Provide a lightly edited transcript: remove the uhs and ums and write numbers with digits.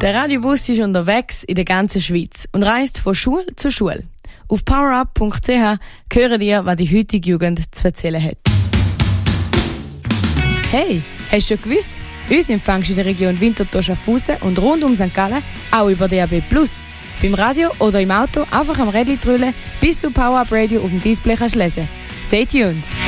Der Radiobus ist unterwegs in der ganzen Schweiz und reist von Schule zu Schule. Auf powerup.ch hören ihr, was die heutige Jugend zu erzählen hat. Hey, hast du schon gewusst? Uns empfängst du in der Region Winterthur-Schaffhausen und rund um St. Gallen auch über DAB+. Beim Radio oder im Auto einfach am Rädchen drüllen, bis du Power Up Radio auf dem Display kannst lesen. Stay tuned!